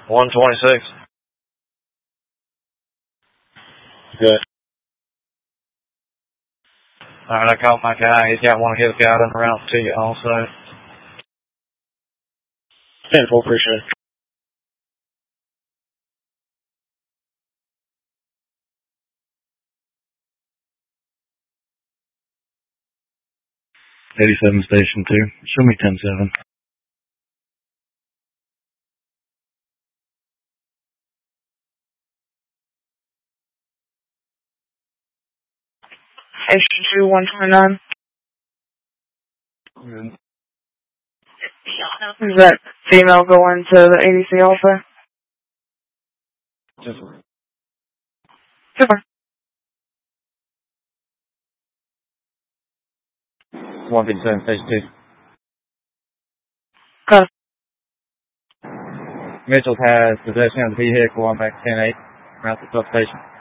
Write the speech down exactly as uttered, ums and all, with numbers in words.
one twenty-six. Good. Alright, I called my guy. He's got one of his guys on the route to you also. ten four, appreciate it. eighty-seven Station two. Show me ten seven. Station two, one twenty-nine. Good. Is that female going to the A D C also? Just Super. one fifty-seven Station two. Go. Mitchell has possession of the vehicle on back ten eight. Route to substation.